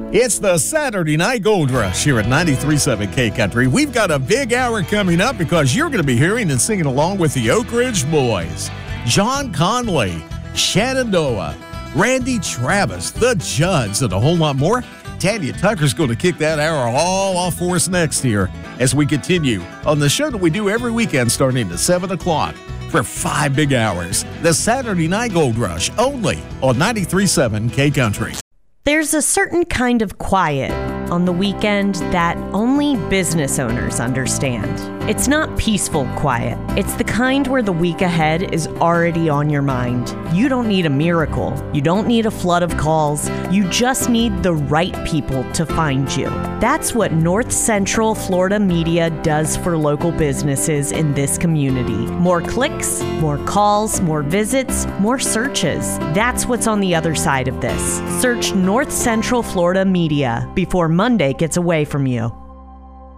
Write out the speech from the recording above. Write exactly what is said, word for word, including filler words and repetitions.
It's the Saturday Night Gold Rush here at ninety-three point seven K Country. We've got a big hour coming up because you're going to be hearing and singing along with the Oak Ridge Boys. John Conley, Shenandoah, Randy Travis, the Judds, and a whole lot more. Tanya Tucker's going to kick that hour all off for us next here as we continue on the show that we do every weekend starting at seven o'clock for five big hours. The Saturday Night Gold Rush only on ninety-three point seven K Country. There's a certain kind of quiet on the weekend that only business owners understand. It's not peaceful quiet. It's the kind where the week ahead is already on your mind. You don't need a miracle. You don't need a flood of calls. You just need the right people to find you. That's what North Central Florida Media does for local businesses in this community. More clicks, more calls, more visits, more searches. That's what's on the other side of this. Search North Central Florida Media before Monday gets away from you.